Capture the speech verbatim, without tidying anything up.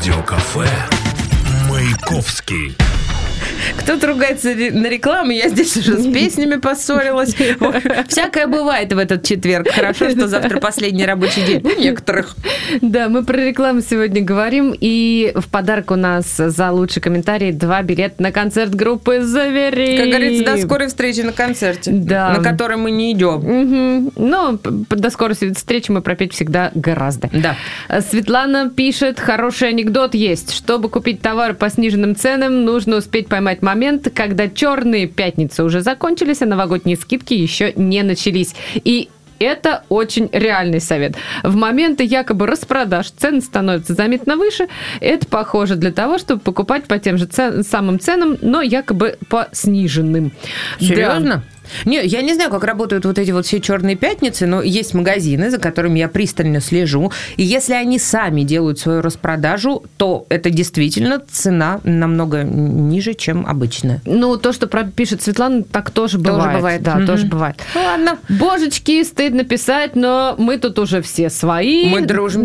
Радиокафе Маяковский. Кто-то ругается на рекламу, я здесь уже с песнями поссорилась. Всякое бывает в этот четверг. Хорошо, что завтра последний рабочий день у некоторых. Да, мы про рекламу сегодня говорим, и в подарок у нас за лучший комментарий два билета на концерт группы «Завери». Как говорится, до скорой встречи на концерте, да. на который мы не идем. Угу. Но до скорой встречи мы пропеть всегда гораздо. Да. Светлана пишет, хороший анекдот есть. Чтобы купить товар по сниженным ценам, нужно успеть поймать момент, когда черные пятницы уже закончились, а новогодние скидки еще не начались. И это очень реальный совет. В моменты якобы распродаж цены становятся заметно выше. Это похоже для того, чтобы покупать по тем же цен, самым ценам, но якобы по сниженным. Серьезно? Да. Не, я не знаю, как работают вот эти вот все черные пятницы, но есть магазины, за которыми я пристально слежу. И если они сами делают свою распродажу, то это действительно цена намного ниже, чем обычная. Ну, то, что пишет Светлана, так тоже бывает. Тоже бывает. Да, Mm-hmm. тоже бывает. Ладно. Божечки, стыдно писать, но мы тут уже все свои. Мы дружим